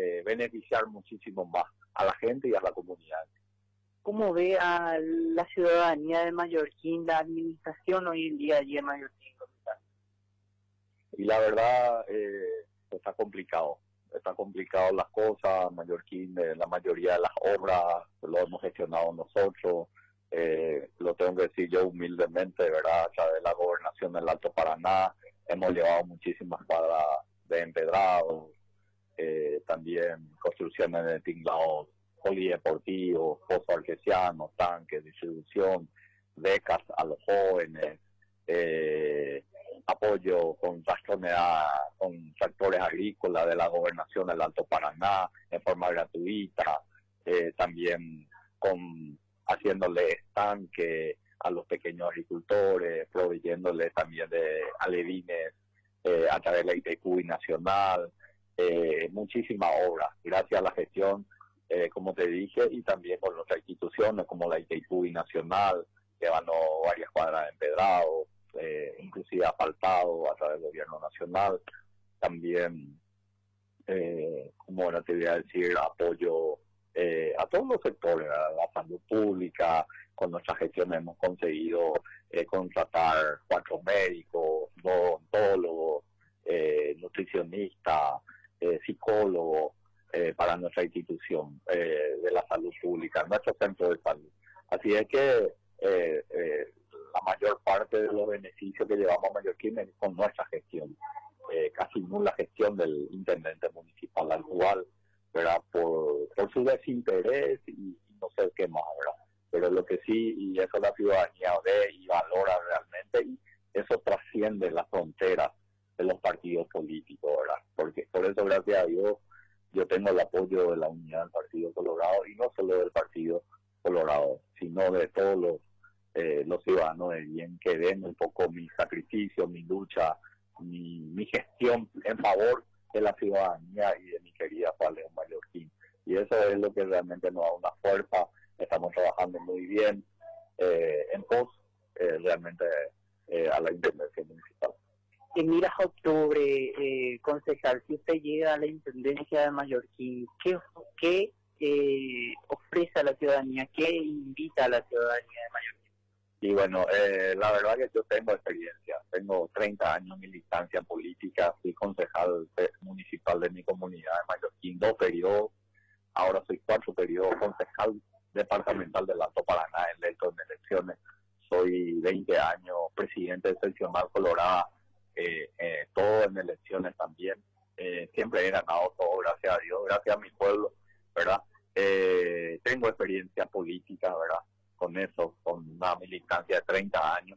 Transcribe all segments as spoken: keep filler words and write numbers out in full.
eh, beneficiar muchísimo más a la gente y a la comunidad. ¿Cómo ve a la ciudadanía de Mallorquín, la administración hoy en día allí en Mallorquín? Y la verdad, eh, está complicado. Está complicado las cosas. Mallorquín, eh, la mayoría de las obras lo hemos gestionado nosotros. Eh, lo tengo que decir yo humildemente, ¿verdad? A través de la gobernación del Alto Paraná hemos llevado muchísimas cuadras de empedrado, eh, también construcciones de tinglados polideportivos, pozos artesianos, tanques, distribución, becas a los jóvenes, eh, apoyo con tractones, con tractores agrícolas de la gobernación del Alto Paraná en forma gratuita, eh, también con haciéndole estanque a los pequeños agricultores, proveyéndole también de alevines eh, a través de la I T Q I nacional, eh, muchísimas obras, gracias a la gestión, eh, como te dije, y también con otras instituciones como la I T Q I nacional, que ganó varias cuadras de empedrado, eh, inclusive asfaltado a través del gobierno nacional, también, eh, como ahora te voy a decir, apoyo Eh, a todos los sectores, a la salud pública. Con nuestra gestión hemos conseguido eh, contratar cuatro médicos, dos odontólogos, eh, nutricionistas, eh, psicólogos eh, para nuestra institución eh, de la salud pública, nuestro centro de salud. Así es que eh, eh, la mayor parte de los beneficios que llevamos a Mallorquín es con nuestra gestión, eh, casi nula gestión del intendente municipal actual, ¿verdad? Por, por su desinterés y, y no sé qué más, ¿verdad? Pero lo que sí, y eso la ciudadanía ve y valora realmente, y eso trasciende las fronteras de los partidos políticos, ¿verdad? Porque por eso, gracias a Dios, yo tengo el apoyo de la unidad del Partido Colorado, y no solo del Partido Colorado, sino de todos los, eh, los ciudadanos de bien que ven un poco mi sacrificio, mi lucha, mi, mi gestión en favor de la ciudadanía y de mi querida Juan León Mallorquín. Y eso es lo que realmente nos da una fuerza. Estamos trabajando muy bien eh, en pos eh, realmente eh, a la intendencia municipal. En miras a octubre, eh, concejal, si usted llega a la intendencia de Mallorquín, ¿qué, qué eh, ofrece a la ciudadanía? ¿Qué invita a la ciudadanía de Mallorquín? Y bueno, eh, la verdad que yo tengo experiencia, tengo treinta años de militancia política, fui concejal municipal de mi comunidad de Mallorquín, dos periodos, ahora soy cuatro periodos, concejal departamental del Alto Paraná, electo en elecciones, soy veinte años presidente excepcional Colorada, eh, eh, todo en elecciones también, eh, siempre he ganado todo, gracias a Dios, gracias a mi pueblo, ¿verdad? Eh, tengo experiencia política, ¿verdad? Con eso, con una militancia de treinta años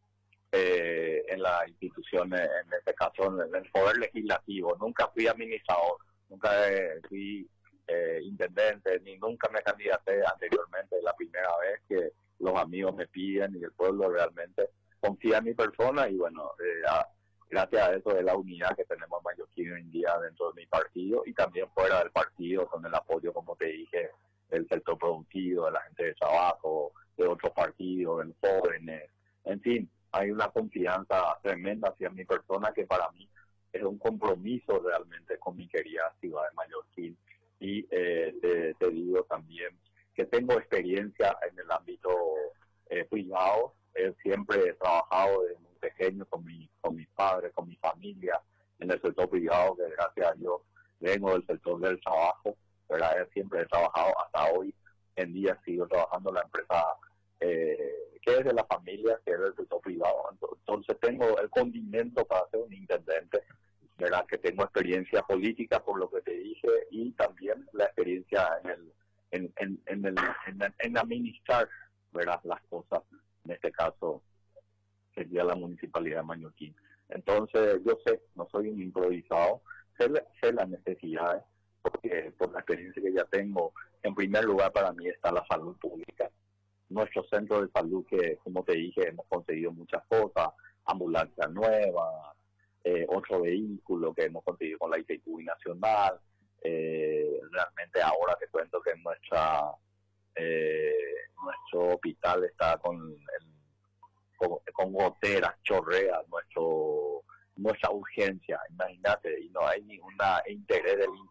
eh, en las instituciones, en este caso en el Poder Legislativo. Nunca fui administrador, nunca eh, fui eh, intendente, ni nunca me candidaté anteriormente. Es la primera vez que los amigos me piden y el pueblo realmente confía en mi persona, y bueno, eh, a, gracias a eso de la unidad que tenemos en Mallorquín hoy en día dentro de mi partido y también fuera del partido, con el apoyo, como te dije, del sector productivo, de la gente de trabajo, de otros partidos, de los jóvenes, en fin, hay una confianza tremenda hacia mi persona que para mí es un compromiso realmente con mi querida ciudad de Mallorquín. Y eh, te, te digo también que tengo experiencia en el ámbito eh, privado, eh, siempre he trabajado desde muy pequeño con, mi, con mis padres, con mi familia, en el sector privado, que gracias a Dios vengo del sector del trabajo, ¿verdad? Siempre he trabajado hasta hoy en día, sigo trabajando en la empresa eh, que es de la familia, que es del sector privado. Entonces tengo el condimento para ser un intendente, ¿verdad? Que tengo experiencia política, por lo que te dije, y también la experiencia en el en, en, en, el, en, en administrar, ¿verdad? Las cosas, en este caso sería la municipalidad de Mallorquín. Entonces yo sé, no soy un improvisado, sé, sé las necesidades, porque por la experiencia que ya tengo, en primer lugar para mí está la salud pública. Nuestro centro de salud, que como te dije, hemos conseguido muchas cosas, ambulancia nueva, eh, otro vehículo que hemos conseguido con la I T Q I nacional, eh, realmente ahora te cuento que nuestra eh, nuestro hospital está con, el, con, con goteras, chorrea, nuestro nuestra urgencia, imagínate, y no hay ningún interés del